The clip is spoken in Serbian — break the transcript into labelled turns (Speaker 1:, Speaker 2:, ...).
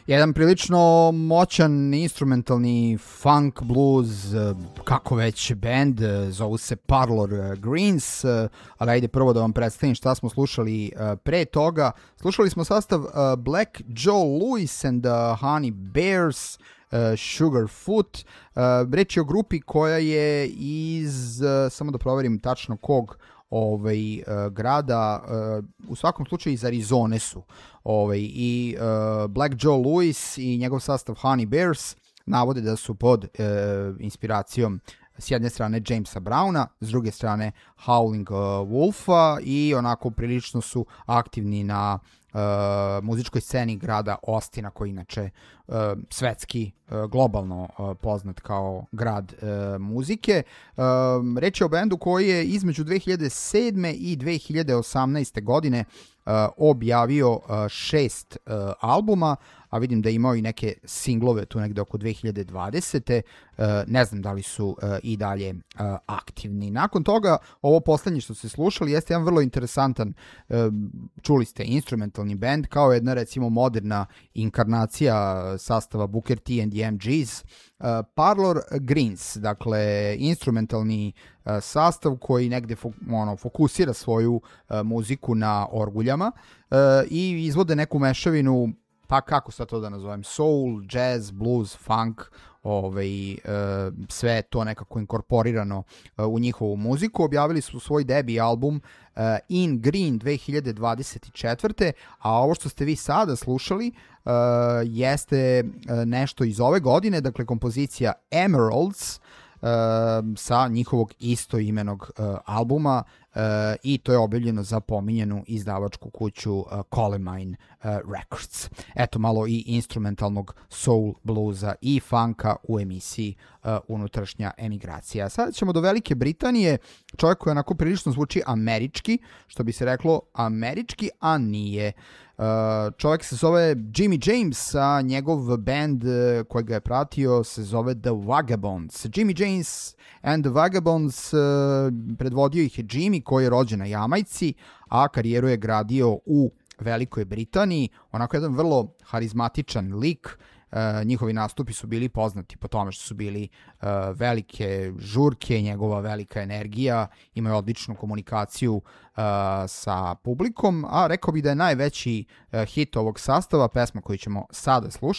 Speaker 1: Jedan prilično moćan instrumentalni funk, blues, kako već band, zovu se Parlor Greens, ali ajde prvo da vam predstavim šta smo slušali pre toga. Slušali smo sastav Black Joe Lewis and the Honey Bears, Sugarfoot. Reč je o grupi koja je iz, samo da proverim tačno kog grada, u svakom slučaju iz Arizone su. I Black Joe Lewis i njegov sastav Honey Bears navode da su pod inspiracijom s jedne strane Jamesa Browna, s druge strane Howling Wolfa i onako prilično su aktivni na muzičkoj sceni grada Austina, koji inače svetski, globalno poznat kao grad muzike. Reč je o bendu koji je između 2007. i 2018. godine objavio 6 albuma, a vidim da je imao i neke singlove tu negde oko 2020. Ne znam da li su i dalje aktivni. Nakon toga, ovo poslednje što ste slušali jeste jedan vrlo interesantan, čuli ste, instrumentalni band, kao jedna recimo moderna inkarnacija sastava Booker T and the MGs, Parlor Greens, dakle instrumentalni sastav koji negde fokusira svoju muziku na orguljama i izvode neku mešavinu, pa kako sad to da nazovem, soul, jazz, blues, funk, sve to nekako inkorporirano u njihovu muziku. Objavili su svoj debi album In Green 2024. A ovo što ste vi sada slušali jeste nešto iz ove godine, dakle kompozicija Emeralds sa njihovog istoimenog albuma i to je objavljeno za pominjenu izdavačku kuću Colemine Records. Eto malo i instrumentalnog soul bluza i funka u emisiji Unutrašnja emigracija. Sada ćemo do Velike Britanije, čovjek koji onako prilično zvuči američki, što bi se reklo američki, a nije. Čovjek se zove Jimmy James, a njegov band koji ga je pratio se zove The Vagabonds. Jimmy James and the Vagabonds, predvodio ih je Jimmy koji je rođen na Jamajci, a karijeru je gradio u Velikoj Britaniji. Onako jedan vrlo harizmatičan lik. Njihovi nastupi su bili poznati po tome što su bili velike žurke, njegova velika energija, imaju odličnu komunikaciju sa publikom, a rekao bih da je najveći hit ovog sastava pesma koju ćemo sada slušati.